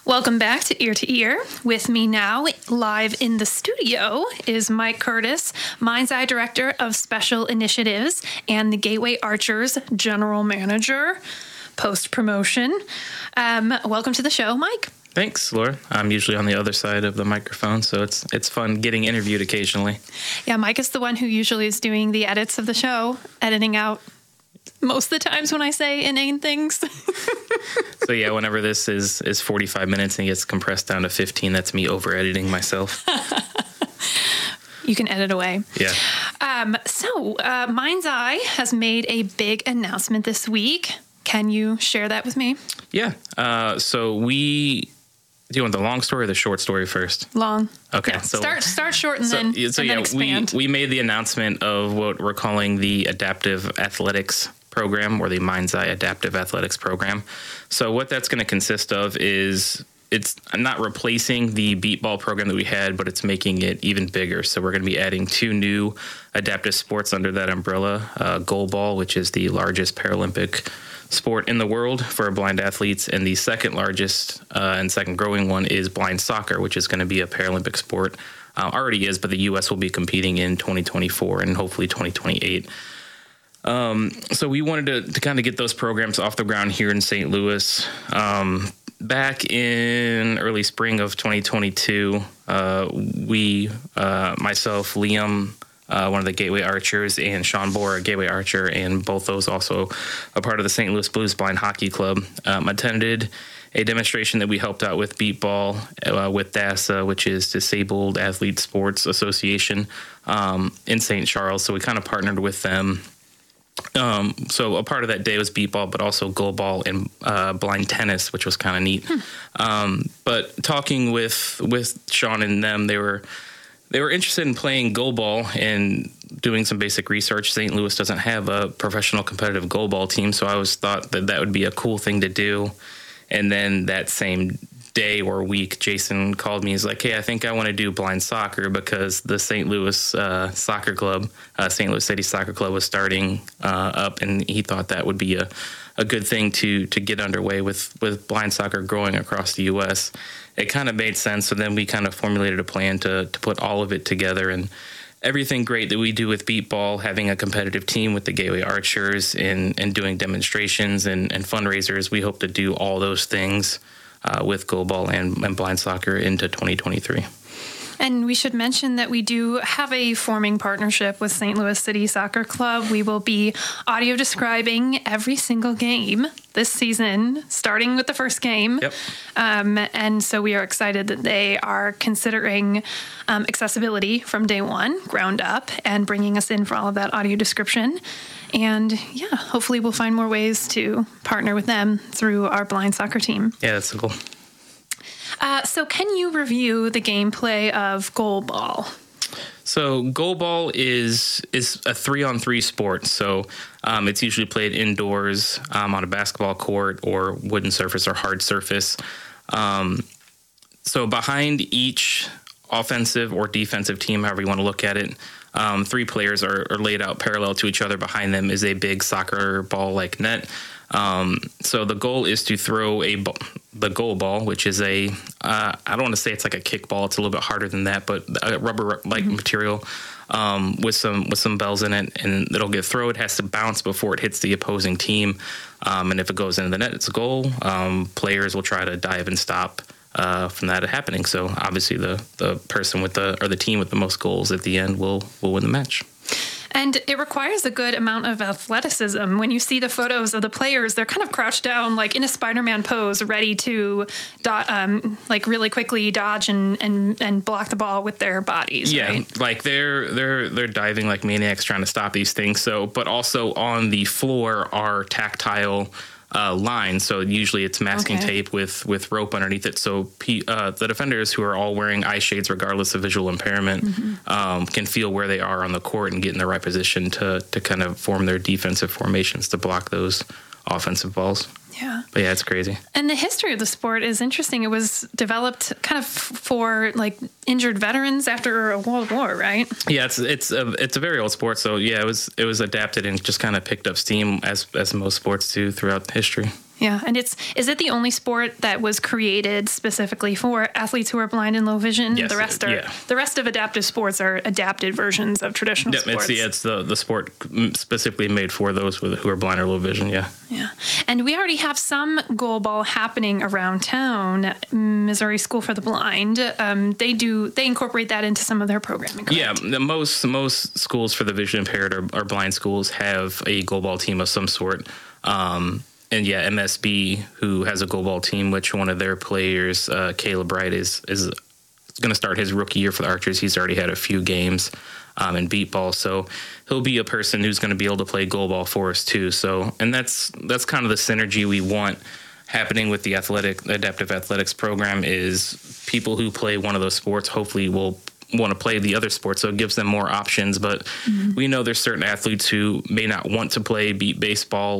Welcome back to Ear to Ear. With me now, live in the studio, is Mike Curtis, Mind's Eye Director of Special Initiatives and the Gateway Archers General Manager, post-promotion. Welcome to the show, Mike. Thanks, Laura. I'm usually on the other side of the microphone, so it's fun getting interviewed occasionally. Yeah, Mike is the one who usually is doing the edits of the show, editing out most of the times when I say inane things. So yeah, whenever this is 45 minutes and gets compressed down to 15, that's me over-editing myself. You can edit away. Yeah. Mind's Eye has made a big announcement this week. Can you share that with me? Yeah. Do you want the long story or the short story first? Long. Okay. Yeah. So start short and then expand. We made the announcement of what we're calling the Adaptive Athletics Program, or the Mind's Eye Adaptive Athletics Program. So what that's going to consist of is it's not replacing the beat ball program that we had, but it's making it even bigger. So we're going to be adding 2 new adaptive sports under that umbrella. Goalball, which is the largest Paralympic sport in the world for blind athletes, and the second largest and second growing one is blind soccer, which is going to be a Paralympic sport. Already is, but the U.S. will be competing in 2024 and hopefully 2028. So we wanted to kind of get those programs off the ground here in St. Louis. Back in early spring of 2022, myself, Liam, one of the Gateway Archers, and Sean Bohr, a Gateway Archer, and both those also a part of the St. Louis Blues Blind Hockey Club, attended a demonstration that we helped out with beat ball with DASA, which is Disabled Athlete Sports Association, in St. Charles. So we kind of partnered with them. So a part of that day was beat ball, but also goalball and blind tennis, which was kind of neat. But talking with Sean and them, they were interested in playing goalball and doing some basic research. St. Louis doesn't have a professional competitive goalball team, so I always thought that would be a cool thing to do. And then that same day or week, Jason called me. He's like, "Hey, I think I want to do blind soccer because the St. Louis soccer club, St. Louis City Soccer Club, was starting up, and he thought that would be a good thing to get underway with blind soccer growing across the U.S." It kind of made sense. So then we kind of formulated a plan to put all of it together, and everything great that we do with beat ball, having a competitive team with the Gateway Archers and doing demonstrations and fundraisers. We hope to do all those things with goalball and blind soccer into 2023. And we should mention that we do have a forming partnership with St. Louis City Soccer Club. We will be audio describing every single game this season, starting with the first game. Yep. And so we are excited that they are considering accessibility from day one, ground up, and bringing us in for all of that audio description. And yeah, hopefully we'll find more ways to partner with them through our blind soccer team. Yeah, that's cool. So can you review the gameplay of goalball? So goalball is a 3-on-3 sport. So it's usually played indoors on a basketball court or wooden surface or hard surface. So behind each offensive or defensive team, however you want to look at it, 3 players are laid out parallel to each other. Behind them is a big soccer ball-like net. So the goal is to throw the goal ball, which is I don't want to say it's like a kickball. It's a little bit harder than that, but a rubber-like material with some bells in it, and it'll get thrown. It has to bounce before it hits the opposing team, and if it goes into the net, it's a goal. Players will try to dive and stop from that happening. So obviously the person with the team with the most goals at the end will win the match. And it requires a good amount of athleticism. When you see the photos of the players, they're kind of crouched down, like in a Spider-Man pose, ready to really quickly dodge and block the ball with their bodies. Yeah, right? Like they're diving like maniacs trying to stop these things. So, but also on the floor are tactile line. So usually it's masking tape with rope underneath it. So the defenders, who are all wearing eye shades regardless of visual impairment, can feel where they are on the court and get in the right position to kind of form their defensive formations to block those offensive balls. Yeah. But yeah, it's crazy. And the history of the sport is interesting. It was developed kind of for like injured veterans after a World War, right? Yeah, it's a very old sport. So yeah, it was adapted and just kind of picked up steam as most sports do throughout history. Yeah, and is it the only sport that was created specifically for athletes who are blind and low vision? Yes, The rest of adaptive sports are adapted versions of traditional sports. It's the sport specifically made for those who are blind or low vision. Yeah. Yeah, and we already have some goalball happening around town. Missouri School for the Blind. They incorporate that into some of their programming. Correct? Yeah, most schools for the vision impaired or blind schools have a goalball team of some sort. And yeah, MSB, who has a goalball team, which one of their players, Caleb Wright, is going to start his rookie year for the Archers. He's already had a few games in beat ball, so he'll be a person who's going to be able to play goalball for us too. So, and that's kind of the synergy we want happening with the adaptive athletics program. Is people who play one of those sports hopefully will want to play the other sports, so it gives them more options. But we know there's certain athletes who may not want to play beat baseball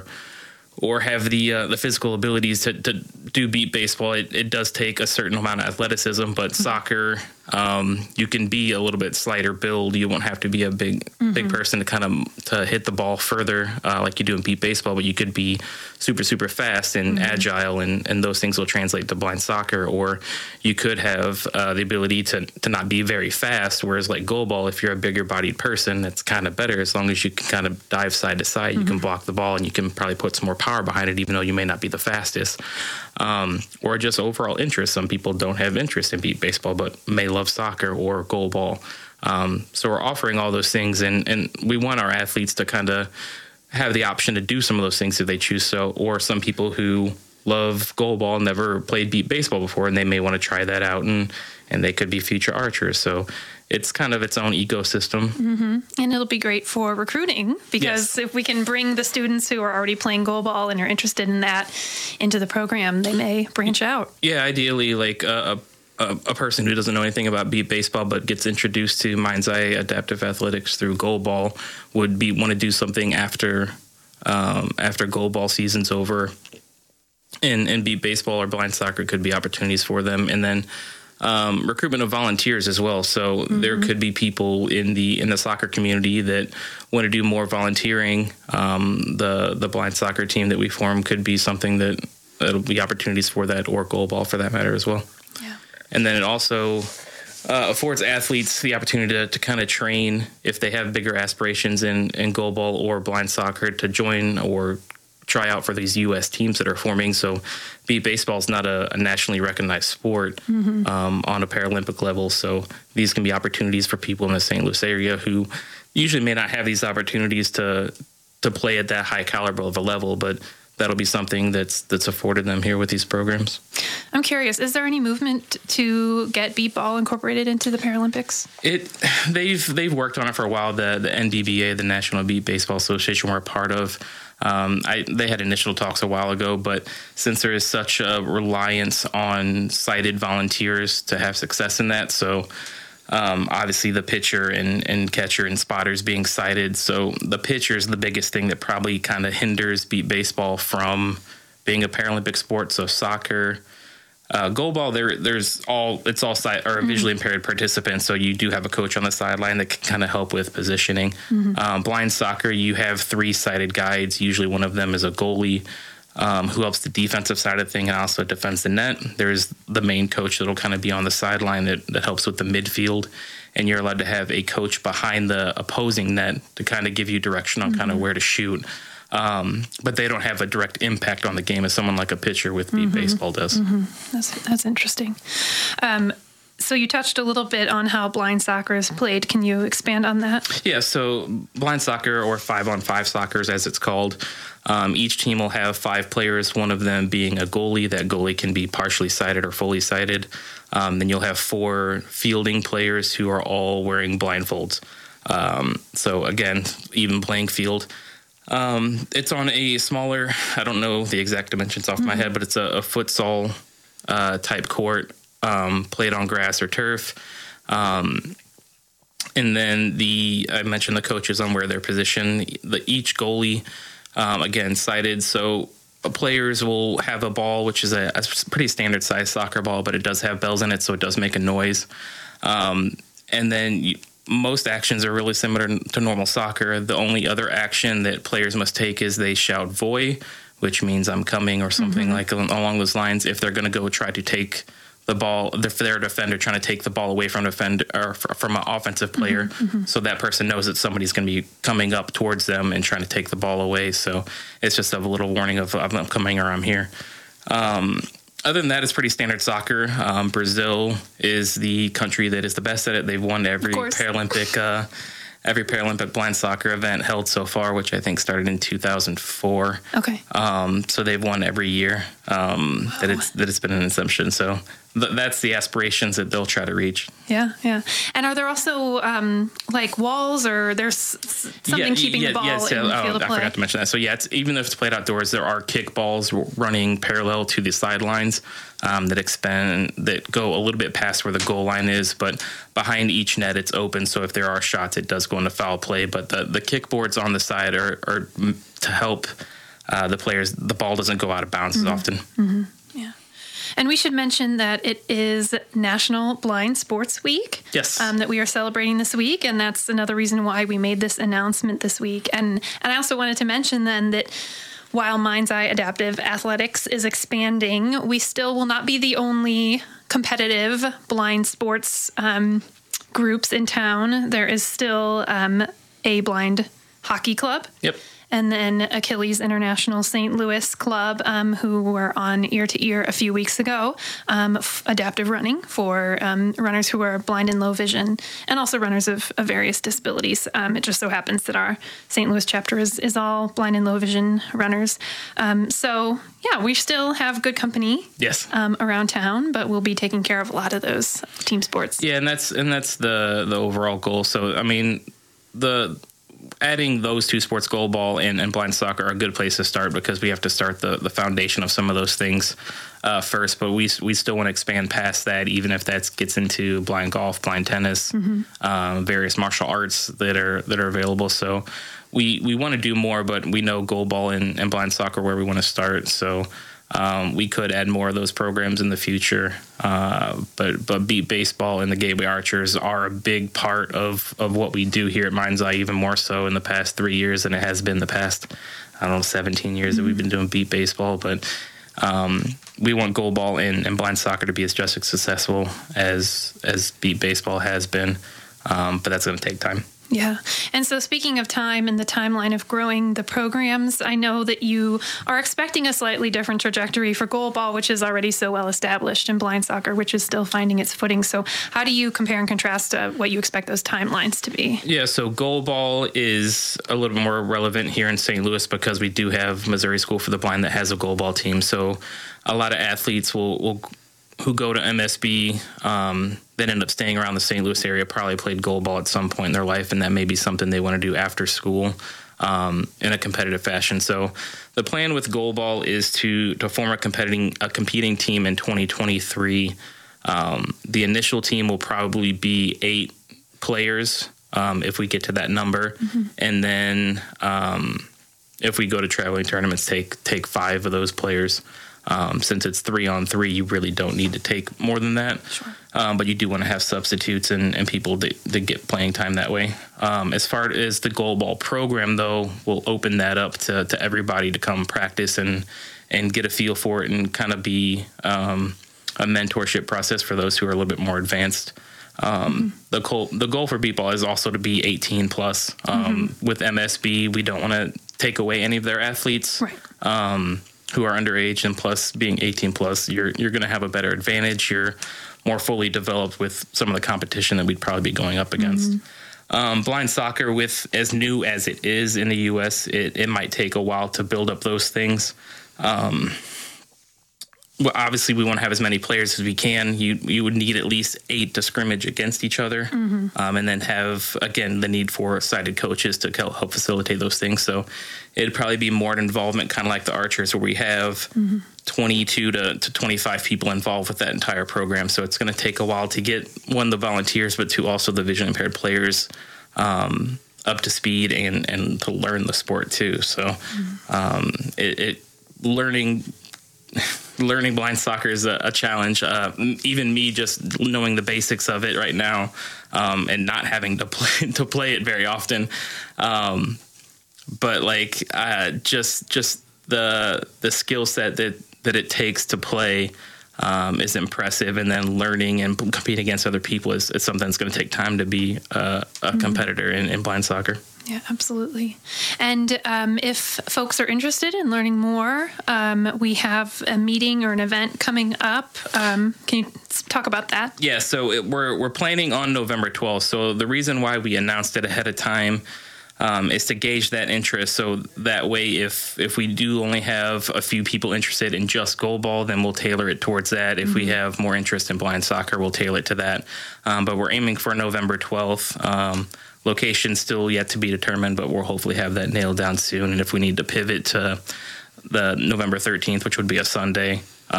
or have the physical abilities to do beat baseball. It does take a certain amount of athleticism, but soccer, you can be a little bit slighter build. You won't have to be a big person to hit the ball further like you do in beat baseball, but you could be super fast and agile, and those things will translate to blind soccer. Or you could have the ability to not be very fast, whereas like goalball, if you're a bigger bodied person, that's kind of better as long as you can kind of dive side to side. You can block the ball, and you can probably put some more power behind it, even though you may not be the fastest. Or just overall interest. Some people don't have interest in beat baseball, but may love soccer or goalball. So we're offering all those things, and we want our athletes to kind of have the option to do some of those things if they choose so. Or some people who love goalball, never played beat baseball before, and they may want to try that out, and they could be future archers. So it's kind of its own ecosystem. And it'll be great for recruiting, because if we can bring the students who are already playing goalball and are interested in that into the program, they may branch out. Yeah, ideally, like a person who doesn't know anything about beat baseball but gets introduced to Mind's Eye Adaptive Athletics through goalball would want to do something after goalball season's over. And beat baseball or blind soccer could be opportunities for them. And then recruitment of volunteers as well. So there could be people in the soccer community that want to do more volunteering. The blind soccer team that we form could be something that'll be opportunities for that, or goalball for that matter as well. Yeah. And then it also affords athletes the opportunity to kind of train if they have bigger aspirations in goalball or blind soccer to join or try out for these U.S. teams that are forming. So beat baseball is not a nationally recognized sport on a Paralympic level. So these can be opportunities for people in the St. Louis area who usually may not have these opportunities to play at that high caliber of a level, but that'll be something that's afforded them here with these programs. I'm curious, is there any movement to get beat ball incorporated into the Paralympics? They've worked on it for a while. The NBBA, the National Beat Baseball Association, we're a part of. They had initial talks a while ago, but since there is such a reliance on sighted volunteers to have success in that, so obviously the pitcher and catcher and spotters being sighted. So the pitcher is the biggest thing that probably kind of hinders beat baseball from being a Paralympic sport. So soccer, goalball, it's all sight or visually impaired participants. So you do have a coach on the sideline that can kind of help with positioning. Blind soccer, you have 3 sighted guides. Usually one of them is a goalie who helps the defensive side of the thing and also defends the net. There's the main coach that'll kind of be on the sideline that helps with the midfield. And you're allowed to have a coach behind the opposing net to kind of give you direction on kind of where to shoot. But they don't have a direct impact on the game as someone like a pitcher with beat baseball does. That's interesting. So you touched a little bit on how blind soccer is played. Can you expand on that? Yeah, so blind soccer, or 5-on-5 soccer as it's called, each team will have 5 players, one of them being a goalie. That goalie can be partially sighted or fully sighted. Then you'll have 4 fielding players who are all wearing blindfolds. So again, even playing field. It's on a smaller, I don't know the exact dimensions off my head, but it's a futsal type court, played on grass or turf. And then I mentioned the coaches on where their position. Each goalie, again, sighted. So players will have a ball, which is a pretty standard size soccer ball, but it does have bells in it, so it does make a noise. And then most actions are really similar to normal soccer. The only other action that players must take is they shout "voy," which means I'm coming or something like along those lines. If they're going to go try to take the ball, if they're a defender trying to take the ball away from defender or from an offensive player, so that person knows that somebody's going to be coming up towards them and trying to take the ball away. So it's just a little warning of I'm coming or I'm here. Other than that, it's pretty standard soccer. Brazil is the country that is the best at it. They've won every Paralympic blind soccer event held so far, which I think started in 2004. Okay. So they've won every year that it's been an inception. So that's the aspirations that they'll try to reach. Yeah, yeah. And are there also like walls, or there's something keeping the ball in the field of play? I forgot to mention that. So it's even if it's played outdoors, there are kick balls running parallel to the sidelines that go a little bit past where the goal line is, but behind each net it's open. So if there are shots, it does go into foul play. But the kick boards on the side are to help the players. The ball doesn't go out of bounds as often. Mm-hmm. Yeah. And we should mention that it is National Blind Sports Week. Yes. That we are celebrating this week, and that's another reason why we made this announcement this week. And I also wanted to mention then that while Mind's Eye Adaptive Athletics is expanding, we still will not be the only competitive blind sports groups in town. There is still a blind hockey club. Yep. And then Achilles International St. Louis Club, who were on Ear to Ear a few weeks ago, adaptive running for runners who are blind and low vision, and also runners of various disabilities. It just so happens that our St. Louis chapter is all blind and low vision runners. So, yeah, we still have good company around town, but we'll be taking care of a lot of those team sports. Yeah, and that's the overall goal. So, I mean, adding those two sports, goalball and blind soccer, are a good place to start, because we have to start the foundation of some of those things first. But we still want to expand past that, even if that gets into blind golf, blind tennis, various martial arts that are available. So we want to do more, but we know goalball and blind soccer where we want to start. So we could add more of those programs in the future, but Beat Baseball and the Gateway Archers are a big part of what we do here at Mind's Eye, even more so in the past 3 years than it has been the past, 17 years that we've been doing Beat Baseball. But we want goalball and blind soccer to be just as successful as Beat Baseball has been, but that's going to take time. Yeah. And so speaking of time and the timeline of growing the programs, I know that you are expecting a slightly different trajectory for goalball, which is already so well established, and blind soccer, which is still finding its footing. So how do you compare and contrast what you expect those timelines to be? Yeah, so goalball is a little more relevant here in St. Louis because we do have Missouri School for the Blind that has a goalball team. So a lot of athletes who go to MSB that end up staying around the St. Louis area probably played goalball at some point in their life, and that may be something they want to do after school in a competitive fashion. So the plan with goalball is to form a competing team in 2023. The initial team will probably be 8 players if we get to that number, and then if we go to traveling tournaments, take 5 of those players. Since it's 3-on-3, you really don't need to take more than that. Sure. But you do want to have substitutes and people that get playing time that way. As far as the goalball program, though, we'll open that up to everybody to come practice and get a feel for it, and kind of be a mentorship process for those who are a little bit more advanced. The goal for Beat Ball is also to be 18 plus. With MSB, we don't want to take away any of their athletes. Right. Who are underage, and plus being 18 plus, you're going to have a better advantage. You're more fully developed with some of the competition that we'd probably be going up against. Blind soccer, with as new as it is in the U.S., it might take a while to build up those things. Well, obviously, we want to have as many players as we can. You would need at least 8 to scrimmage against each other, and then have, again, the need for sighted coaches to help facilitate those things. So it'd probably be more involvement, kind of like the Archers, where we have 22 to 25 people involved with that entire program. So it's going to take a while to get, one, the volunteers, but 2, also the vision impaired players up to speed and to learn the sport too. So learning blind soccer is a challenge. Even me just knowing the basics of it right now, and not having to play it very often. But like just the skill set that it takes to play is impressive, and then learning and competing against other people is something that's going to take time to be a competitor in blind soccer. Yeah, absolutely. And if folks are interested in learning more, we have a meeting or an event coming up. Can you talk about that? Yeah, so we're planning on November 12th. So the reason why we announced it ahead of time is to gauge that interest. So that way, if we do only have a few people interested in just goalball, then we'll tailor it towards that. If we have more interest in blind soccer, we'll tailor it to that. But we're aiming for November 12th. Location still yet to be determined, but we'll hopefully have that nailed down soon. And if we need to pivot to the November 13th, which would be a Sunday,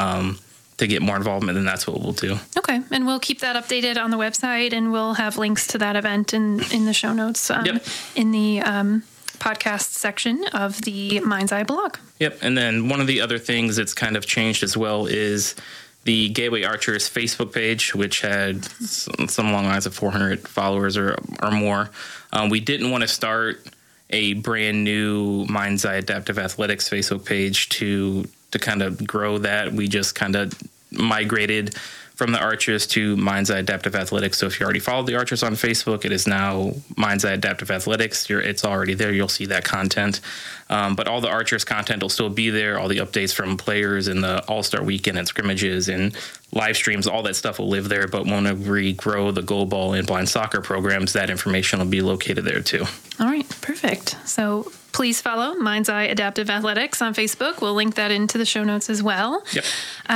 to get more involvement, then that's what we'll do. Okay, and we'll keep that updated on the website, and we'll have links to that event in the show notes in the podcast section of the Mind's Eye blog. Yep, and then one of the other things that's kind of changed as well is the Gateway Archers Facebook page, which had some along the lines of 400 followers or more. We didn't want to start a brand new Mind's Eye Adaptive Athletics Facebook page to kind of grow that. We just kind of migrated from the Archers to Mind's Eye Adaptive Athletics. So if you already followed the Archers on Facebook, it is now Mind's Eye Adaptive Athletics. It's already there. You'll see that content. But all the Archers content will still be there. All the updates from players in the All-Star Weekend and scrimmages and live streams, all that stuff will live there. But when we grow the goalball and blind soccer programs, that information will be located there too. All right, perfect. So please follow Mind's Eye Adaptive Athletics on Facebook. We'll link that into the show notes as well. Yep.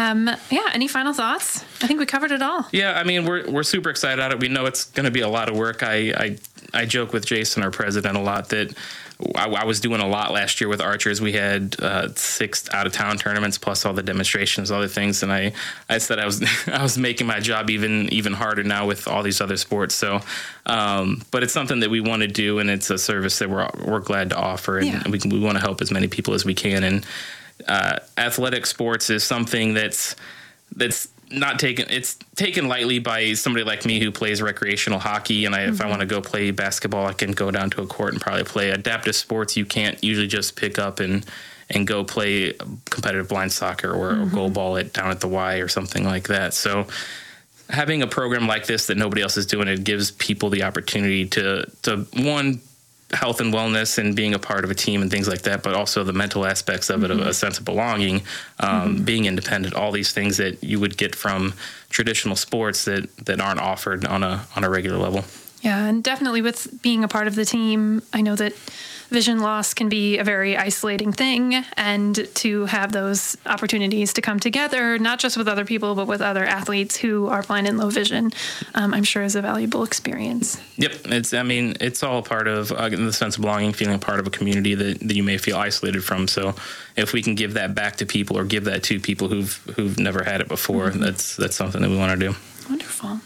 Any final thoughts? I think we covered it all. Yeah, I mean, we're super excited about it. We know it's going to be a lot of work. I joke with Jason, our president, a lot that I was doing a lot last year with Archers. We had 6 out-of-town tournaments plus all the demonstrations, other things, and I said I was making my job even harder now with all these other sports. So, but it's something that we want to do, and it's a service that we're glad to offer, and we want to help as many people as we can. And athletic sports is something that's not taken. It's taken lightly by somebody like me who plays recreational hockey. And if I want to go play basketball, I can go down to a court and probably play. Adaptive sports, you can't usually just pick up and go play competitive blind soccer or goalball down at the Y or something like that. So having a program like this that nobody else is doing, it gives people the opportunity to one, health and wellness and being a part of a team and things like that, but also the mental aspects of it, of a sense of belonging, being independent, all these things that you would get from traditional sports that aren't offered on a regular level. Yeah, and definitely with being a part of the team, I know that vision loss can be a very isolating thing, and to have those opportunities to come together, not just with other people, but with other athletes who are blind and low vision, I'm sure is a valuable experience. Yep. It's all part of the sense of belonging, feeling a part of a community that you may feel isolated from. So if we can give that back to people or give that to people who've never had it before, that's something that we want to do. Wonderful.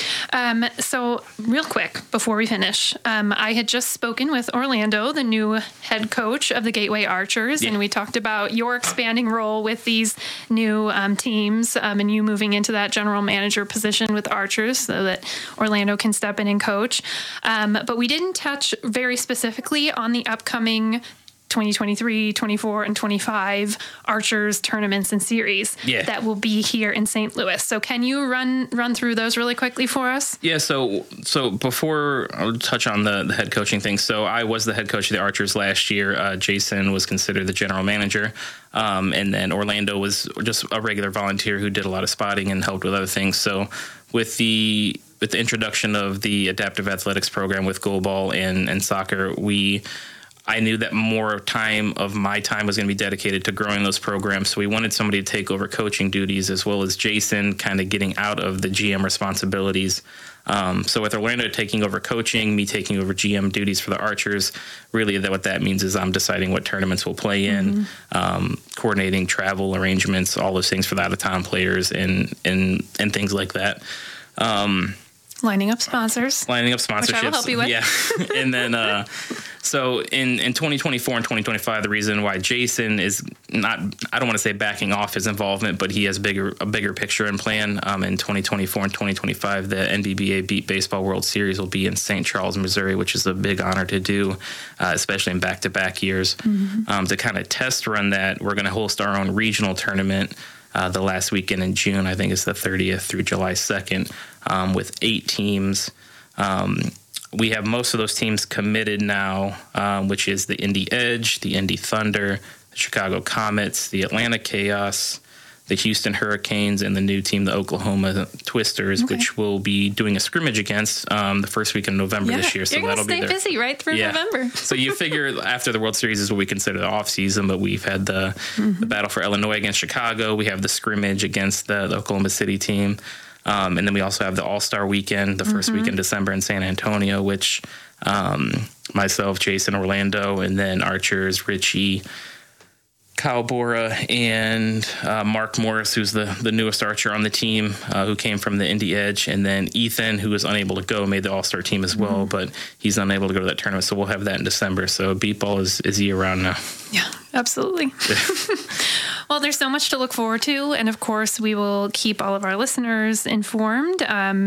So real quick before we finish, I had just spoken with Orlando, the new head coach of the Gateway Archers, and we talked about your expanding role with these new teams and you moving into that general manager position with Archers so that Orlando can step in and coach. But we didn't touch very specifically on the upcoming 2023, 24, and 25 Archers tournaments and series that will be here in St. Louis. So can you run through those really quickly for us? Yeah, so before I'll touch on the head coaching thing. So I was the head coach of the Archers last year. Jason was considered the general manager. And then Orlando was just a regular volunteer who did a lot of spotting and helped with other things. So with the introduction of the adaptive athletics program with goalball and soccer, I knew that more of my time was going to be dedicated to growing those programs. So we wanted somebody to take over coaching duties, as well as Jason kind of getting out of the GM responsibilities. So with Orlando taking over coaching, me taking over GM duties for the Archers, really what that means is I'm deciding what tournaments we'll play in, coordinating travel arrangements, all those things for the out-of-town players and things like that. Lining up sponsorships. Which I will help you with. Yeah. And then, So in 2024 and 2025, the reason why Jason is not, I don't want to say backing off his involvement, but he has a bigger picture and plan. In 2024 and 2025, the NBBA Beat Baseball World Series will be in St. Charles, Missouri, which is a big honor to do, especially in back-to-back years. To kind of test run that, we're going to host our own regional tournament the last weekend in June. I think it's the 30th through July 2nd, with 8 teams. We have most of those teams committed now, which is the Indy Edge, the Indy Thunder, the Chicago Comets, the Atlanta Chaos, the Houston Hurricanes, and the new team, the Oklahoma Twisters, which we'll be doing a scrimmage against the first week in November this year. So that'll be there. You're going to stay busy right through November. So you figure after the World Series is what we consider the off season, but we've had the battle for Illinois against Chicago. We have the scrimmage against the Oklahoma City team. And then we also have the All-Star Weekend, the first week in December in San Antonio, which myself, Jason, Orlando, and then Archers, Richie, Kyle Bora, and Mark Morris, who's the newest Archer on the team, who came from the Indy Edge, and then Ethan, who was unable to go, made the All-Star team as well, but he's unable to go to that tournament, so we'll have that in December. So beat ball is year-round now. Yeah, absolutely. Well, there's so much to look forward to, and of course, we will keep all of our listeners informed.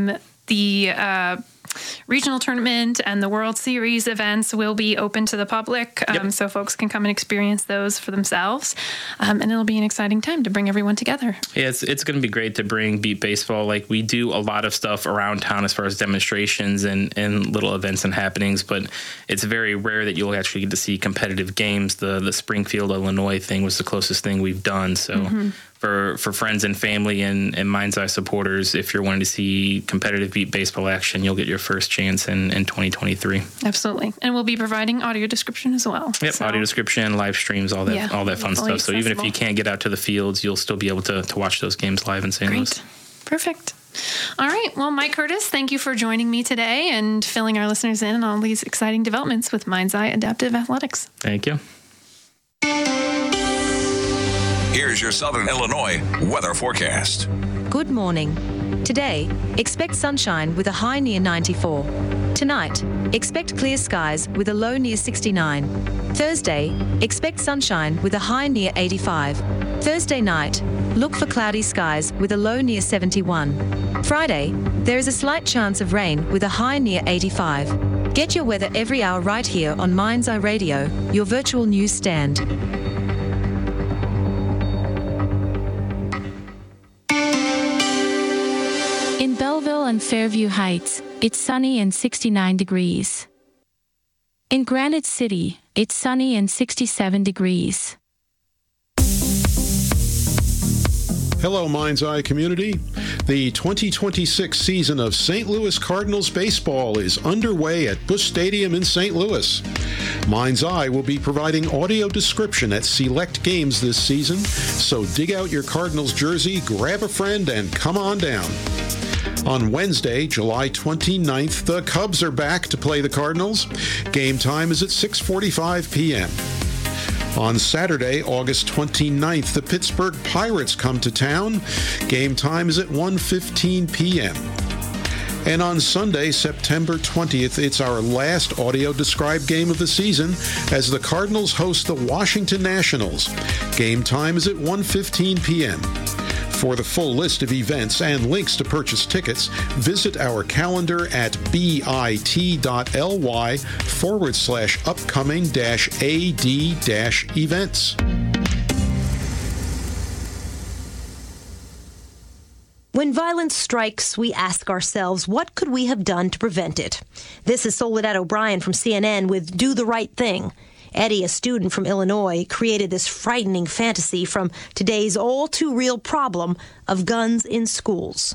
The regional tournament and the World Series events will be open to the public, so folks can come and experience those for themselves. And it'll be an exciting time to bring everyone together. Yeah, it's going to be great to bring Beat Baseball. Like, we do a lot of stuff around town as far as demonstrations and little events and happenings, but it's very rare that you'll actually get to see competitive games. The Springfield, Illinois thing was the closest thing we've done. So for friends and family and Mind's Eye supporters, if you're wanting to see competitive Beat Baseball action, you'll get your first chance in 2023. Absolutely. And we'll be providing audio description as well. Yep, so, audio description, live streams, all that fun stuff. Accessible. So even if you can't get out to the fields, you'll still be able to watch those games live in St. Louis. Perfect. All right. Well, Mike Curtis, thank you for joining me today and filling our listeners in on all these exciting developments with Mind's Eye Adaptive Athletics. Thank you. Here's your Southern Illinois weather forecast. Good morning. Today, expect sunshine with a high near 94. Tonight, expect clear skies with a low near 69. Thursday, expect sunshine with a high near 85. Thursday night, look for cloudy skies with a low near 71. Friday, there is a slight chance of rain with a high near 85. Get your weather every hour right here on Mind's Eye Radio, your virtual news stand. In Belleville and Fairview Heights, it's sunny and 69 degrees. In Granite City, it's sunny and 67 degrees. Hello, Mind's Eye community. The 2026 season of St. Louis Cardinals baseball is underway at Busch Stadium in St. Louis. Mind's Eye will be providing audio description at select games this season, so dig out your Cardinals jersey, grab a friend, and come on down. On Wednesday, July 29th, the Cubs are back to play the Cardinals. Game time is at 6:45 p.m. On Saturday, August 29th, the Pittsburgh Pirates come to town. Game time is at 1:15 p.m. And on Sunday, September 20th, it's our last audio-described game of the season as the Cardinals host the Washington Nationals. Game time is at 1:15 p.m. For the full list of events and links to purchase tickets, visit our calendar at bit.ly/upcoming-ad-events. When violence strikes, we ask ourselves, what could we have done to prevent it? This is Soledad O'Brien from CNN with Do the Right Thing. Eddie, a student from Illinois, created this frightening fantasy from today's all-too-real problem of guns in schools.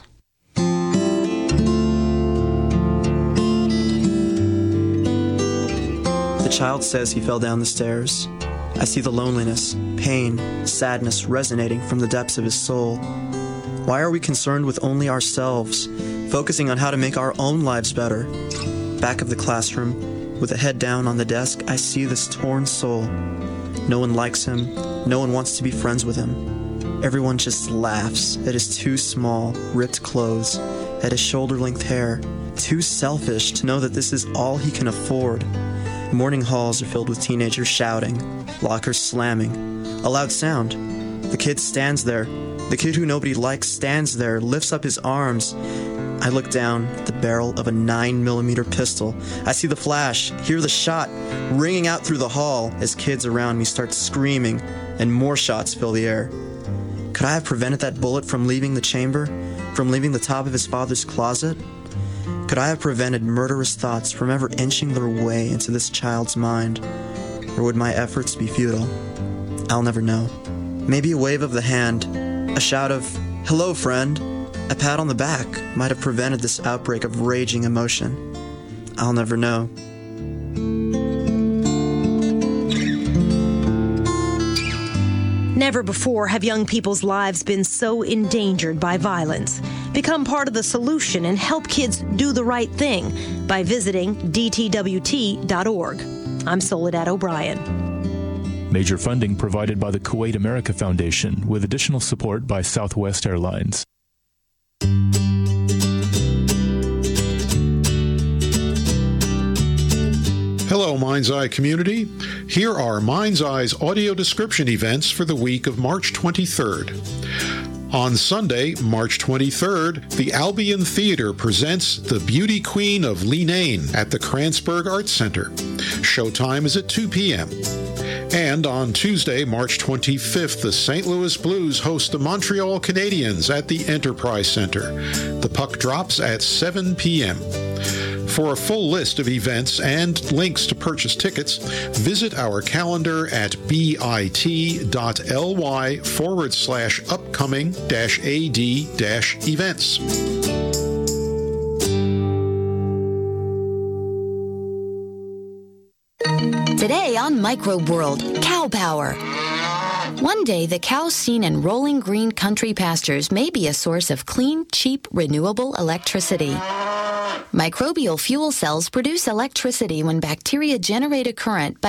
The child says he fell down the stairs. I see the loneliness, pain, sadness resonating from the depths of his soul. Why are we concerned with only ourselves, focusing on how to make our own lives better? Back of the classroom, with a head down on the desk, I see this torn soul. No one likes him. No one wants to be friends with him. Everyone just laughs at his too small, ripped clothes, at his shoulder-length hair. Too selfish to know that this is all he can afford. Morning halls are filled with teenagers shouting, lockers slamming. A loud sound. The kid stands there. The kid who nobody likes stands there, lifts up his arms. I look down at the barrel of a 9mm pistol. I see the flash, hear the shot ringing out through the hall as kids around me start screaming and more shots fill the air. Could I have prevented that bullet from leaving the chamber? From leaving the top of his father's closet? Could I have prevented murderous thoughts from ever inching their way into this child's mind? Or would my efforts be futile? I'll never know. Maybe a wave of the hand, a shout of, "Hello, friend," a pat on the back might have prevented this outbreak of raging emotion. I'll never know. Never before have young people's lives been so endangered by violence. Become part of the solution and help kids do the right thing by visiting dtwt.org. I'm Soledad O'Brien. Major funding provided by the Kuwait America Foundation with additional support by Southwest Airlines. Hello, Mind's Eye community. Here are Mind's Eye's audio description events for the week of March 23rd. On Sunday, March 23rd, the Albion Theater presents The Beauty Queen of Leenane at the Kranzberg Arts Center. Showtime is at 2 p.m. And on Tuesday, March 25th, the St. Louis Blues host the Montreal Canadiens at the Enterprise Center. The puck drops at 7 p.m. For a full list of events and links to purchase tickets, visit our calendar at bit.ly/upcoming-ad-events. Today on Microbe World, cow power. One day, the cows seen in rolling green country pastures may be a source of clean, cheap, renewable electricity. Microbial fuel cells produce electricity when bacteria generate a current by